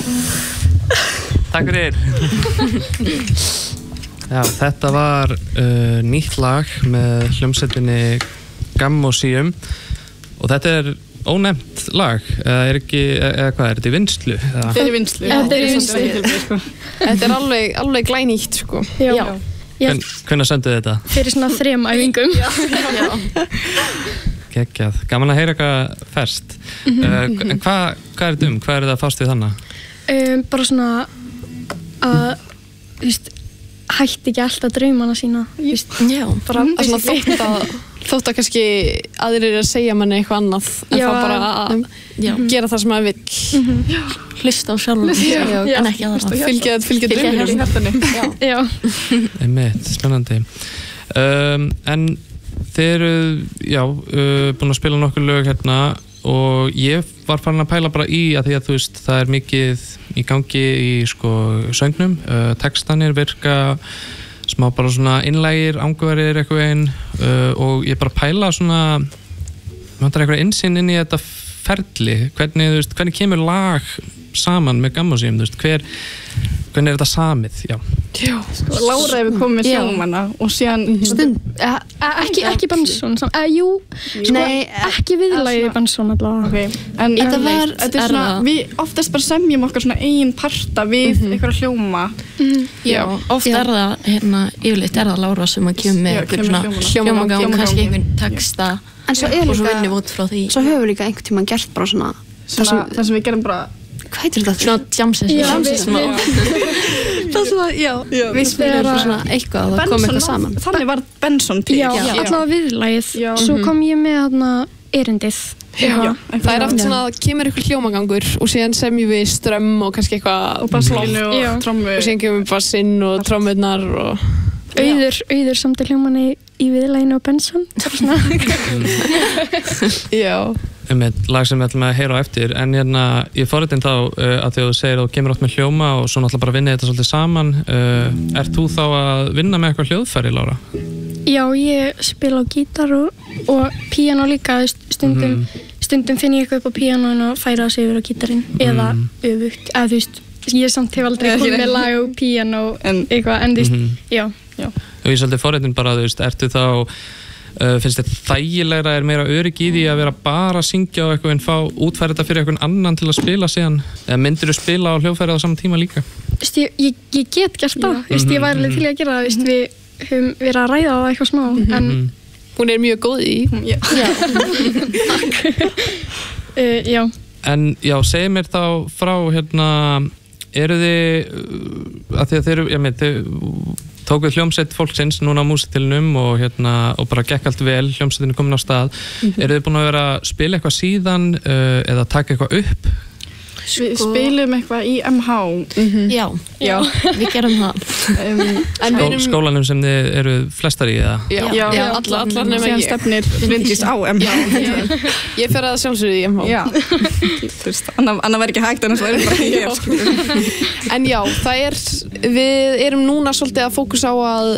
Takk fyrir. Já, þetta var nýtt lag með hljómsveitinni Gammósíum og þetta ónefnt lag, eða hvað þetta í vinnslu? Þetta í vinnslu. Þetta alveg glænýtt, sko. Já. Hvenær senduð þetta? Fyrir svona 3 æfingum. Já. Geggjað. Gaman að heyra eitthvað ferskt. En hvað þetta Hvað þetta að fást við þannig? Bara svona að, hætti ekki alltaf draumana sína. Já, bara svona þótt að kannski aðrir að segja manni eitthvað annað en þá bara að gera það sem maður vill. Hlusta á sjálf en ekki aðra. Fylgja drauminum. Já. Einmitt, spennandi. En þið eru, búin að spila nokkur lög hérna og ég var farin að pæla bara í að því að það mikið í gangi í söngnum, textanir virka smá bara svona innlægir, angurverðir eitthvað einn og ég bara pæla svona vantar eitthvað innsýn inn í þetta ferli, hvernig kemur lag saman með Gammósíum, hvernig þetta samið, Lára hefur komið með hljómana og síðan ekki Benson, nei, ekki viðlagið Benson allavega. En þetta er svona, við oftast bara semjum okkar svona eigin parta við eitthvað hljóma. Já, oft það yfirleitt það Lára sem að kemur með eitthvað svona hljómagang, kannski einhvern texta og svo vinnum við út frá því. Svo höfum við líka einhvern tímann gert bara svona það sem við gerum bara hvað heitir þetta? Svona jam session. Það svona, við spilum bara svona eitthvað og það kom eitthvað saman. Þannig var Benson til. Já, allavega viðlagið. Svo kom ég með erindið. Það oft svona að kemur eitthvað hljómagangur og síðan semjum við strömm og kannski eitthvað og bassinu og trommu og síðan kemur bassinn og trommurnar og Auður samti hljómanni í viðlaginu og Benson. Já. Lag sem við ætlum að heyra á eftir en ég forritin þá að því að þú segir að þú kemur átt með hljóma og svo náttúrulega bara vinnið þetta svolítið saman ert þú þá að vinna með eitthvað hljóðfæri, Lára? Já, ég spila á gítar og píanó líka stundum finn ég eitthvað upp á píanóinu og færa það sig yfir á gítarinn eða öfugt, eða ég samt hef aldrei komið með lag og píanó eitthvað, en já. Og ég er svolítið forritin bara, ertu þá finnst þetta þægilegra meira öryggi í því að vera bara að syngja og eitthvað en fá útfæra þetta fyrir einhvern annan til að spila síðan eða myndirðu spila á hljóðfæri á saman tíma líka? Ég get gert það, ég væri alveg til að gera það, við höfum verið að ræða það eitthvað smá en hún er mjög góð í. Já. En segið mér þá frá eru þið að því að þið tókuð hljómsveit fólksins núna á músíktilnum og bara gekk allt vel, hljómsveitin komin á stað. Eru þið búin að vera að spila eitthvað síðan eða taka eitthvað upp? Við spilum eitthvað í MH. Já, við gerum það. Skólanum sem þið eru flestar í eða? Já, allar nema ég. Síðan stefnir Bryndís á MH. Ég fer að sjálfsögðu í MH. Já, annað verður ekki hægt en þess að það bara hér. En já, við erum núna svolítið að fókusa á að